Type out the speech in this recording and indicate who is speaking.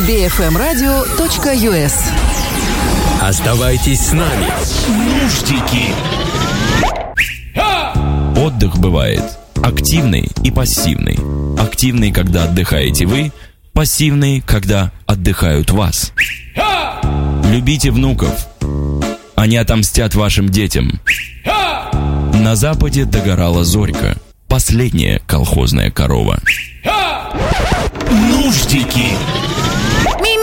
Speaker 1: bfmradio.us.
Speaker 2: Оставайтесь с нами. Нуждики.
Speaker 3: Отдых бывает активный и пассивный. Активный, когда отдыхаете вы, пассивный, когда отдыхают вас. Любите внуков. Они отомстят вашим детям. На западе догорала зорька. Последняя колхозная корова.
Speaker 2: Нуждики.